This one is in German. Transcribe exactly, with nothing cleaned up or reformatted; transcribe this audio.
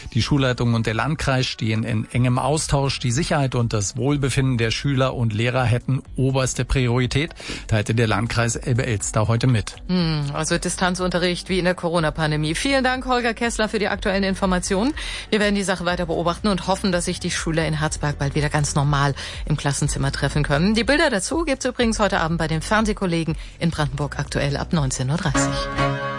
Die Schulleitung und der Landkreis stehen in engem Austausch. Die Sicherheit und das Wohlbefinden der Schüler und Lehrer hätten oberste Priorität, teilte der Landkreis Elbe-Elster heute mit. Hm, also Distanzunterricht wie in der Corona-Pandemie. Vielen Dank, Holger Kessler, für die aktuellen Informationen. Wir werden die Sache weiter beobachten und hoffen, dass sich die Schüler in Herzberg bald wieder ganz normal im Klassenzimmer treffen können. Die Bilder dazu gibt's übrigens heute Abend bei den Fernsehkollegen in Brandenburg aktuell ab neunzehn Uhr dreißig.